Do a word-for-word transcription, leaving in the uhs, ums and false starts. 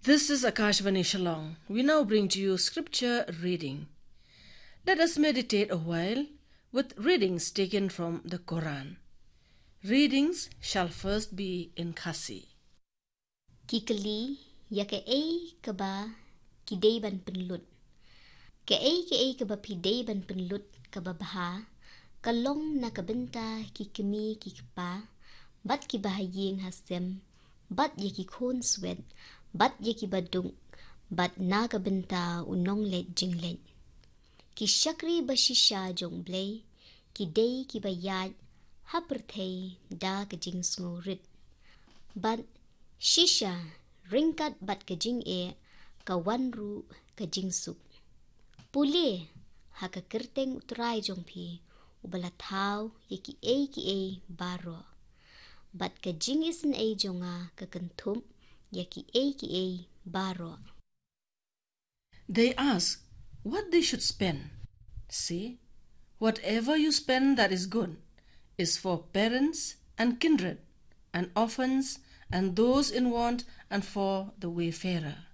This is Akashvani Shillong. We now bring to you scripture reading. Let us meditate a while with readings taken from the Quran. Readings shall first be in Khasi. Kikali ya ke ei kaba kidei ban penlut. Ke ei ke ei kaba pidei ban penlut kaba baha. Kalong na kabenta kikemi kikpa. Bat ki bahaying hasem. Bat ya ki khon swed. Bat ya ki badung. Bat na kabenta unong let jinglet. Ki shakri bashisha jong blay. Ki day ki bayad. Hapertay da kajing sngurit. Bat shisha ringkat bat kajing e. Kawanru kajing suk. Pule haka kerteng utray jong pi. Ubalathaw ya ki ay ki ay baro. Bat kajing isin ay jonga kakantum. Yaki ay ki ay baro. They ask what they should spend. Say, whatever you spend that is good is for parents and kindred, and orphans, and those in want, and for the wayfarer.